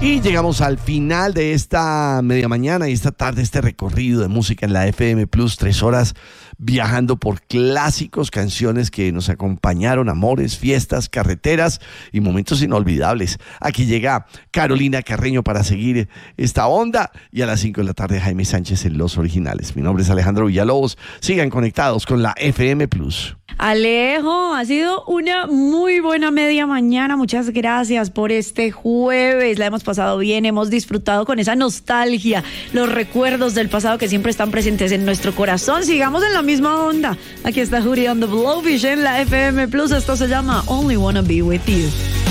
Y llegamos al final de esta media mañana y esta tarde, este recorrido de música en la FM Plus, 3 horas viajando por clásicos, canciones que nos acompañaron, amores, fiestas, carreteras y momentos inolvidables. Aquí llega Carolina Carreño para seguir esta onda y a las 5 de la tarde Jaime Sánchez en Los Originales. Mi nombre es Alejandro Villalobos. Sigan conectados con la FM Plus. Alejo, ha sido una muy buena media mañana. Muchas gracias por este jueves. La hemos pasado bien, hemos disfrutado con esa nostalgia, los recuerdos del pasado que siempre están presentes en nuestro corazón. Sigamos en la misma onda. Aquí está Judy on the Blowfish en la FM Plus. Esto se llama Only Wanna Be With You.